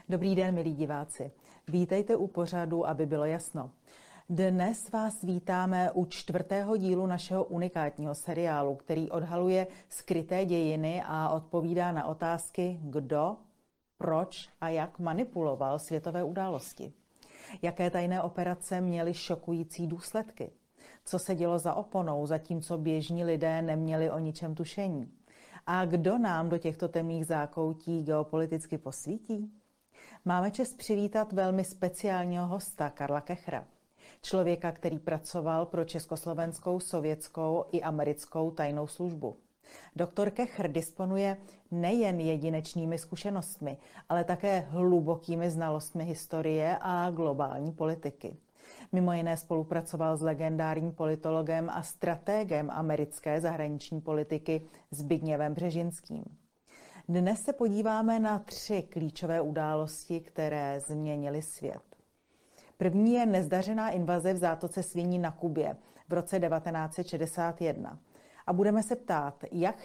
Dobrý den, milí diváci. Vítejte u pořadu, aby bylo jasno. Dnes vás vítáme u 4. dílu našeho unikátního seriálu, který odhaluje skryté dějiny a odpovídá na otázky, kdo, proč a jak manipuloval světové události. Jaké tajné operace měly šokující důsledky? Co se dělo za oponou, zatímco běžní lidé neměli o ničem tušení? A kdo nám do těchto temných zákoutí geopoliticky posvítí? Máme čest přivítat velmi speciálního hosta, Karla Kechra. Člověka, který pracoval pro československou, sovětskou i americkou tajnou službu. Doktor Kechr disponuje nejen jedinečnými zkušenostmi, ale také hlubokými znalostmi historie a globální politiky. Mimo jiné spolupracoval s legendárním politologem a stratégem americké zahraniční politiky Zbigněvem Břežinským. Dnes se podíváme na 3 klíčové události, které změnily svět. První je nezdařená invaze v zátoce Sviní na Kubě v roce 1961. A budeme se ptát, jak